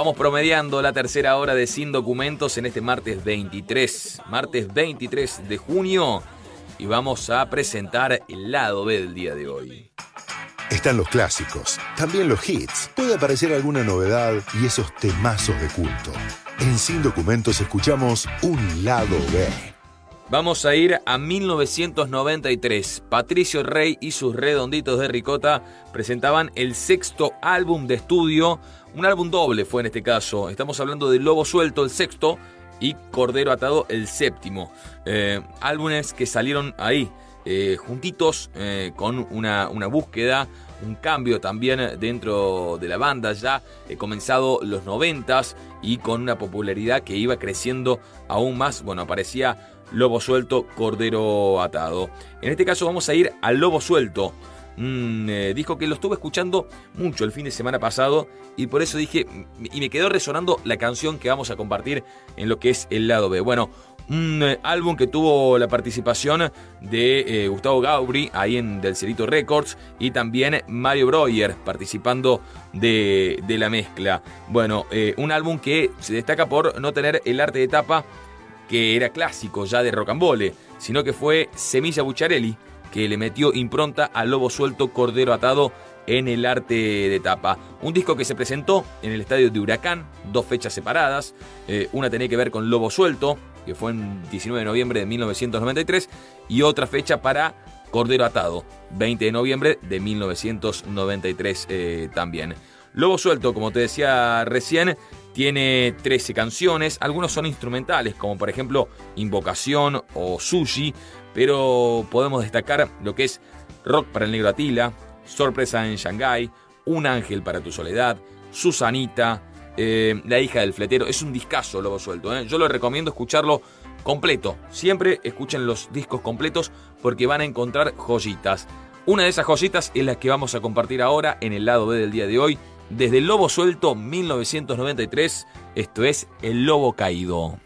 Vamos promediando la tercera hora de Sin Documentos en este martes 23 de junio, y vamos a presentar el lado B del día de hoy. Están los clásicos, también los hits. Puede aparecer alguna novedad y esos temazos de culto. En Sin Documentos escuchamos un lado B. Vamos a ir a 1993. Patricio Rey y sus Redonditos de Ricota presentaban el sexto álbum de estudio. Un álbum doble fue en este caso. Estamos hablando de Lobo Suelto, el sexto, y Cordero Atado, el séptimo. Álbumes que salieron ahí, juntitos, con una búsqueda, un cambio también dentro de la banda, ya comenzado los 90s y con una popularidad que iba creciendo aún más. Bueno, aparecía Lobo Suelto, Cordero Atado. En este caso vamos a ir al Lobo Suelto. Disco que lo estuve escuchando mucho el fin de semana pasado, y por eso dije, y me quedó resonando la canción que vamos a compartir en lo que es el lado B. Bueno, un álbum que tuvo la participación de Gustavo Gaubri ahí en Del Cerito Records, y también Mario Breuer participando de la mezcla. Bueno, un álbum que se destaca por no tener el arte de tapa que era clásico ya de Rocambole, sino que fue Semilla Bucciarelli que le metió impronta a Lobo Suelto, Cordero Atado en el arte de tapa. Un disco que se presentó en el estadio de Huracán, 2 fechas separadas. Una tenía que ver con Lobo Suelto, que fue en 19 de noviembre de 1993, y otra fecha para Cordero Atado, 20 de noviembre de 1993 también. Lobo Suelto, como te decía recién, tiene 13 canciones. Algunos son instrumentales, como por ejemplo Invocación o Sushi, pero podemos destacar lo que es Rock para el Negro Atila, Sorpresa en Shanghái, Un Ángel para tu Soledad, Susanita, La Hija del Fletero. Es un discazo Lobo Suelto, Yo lo recomiendo escucharlo completo. Siempre escuchen los discos completos porque van a encontrar joyitas. Una de esas joyitas es la que vamos a compartir ahora en el lado B del día de hoy. Desde Lobo Suelto 1993, esto es El Lobo Caído.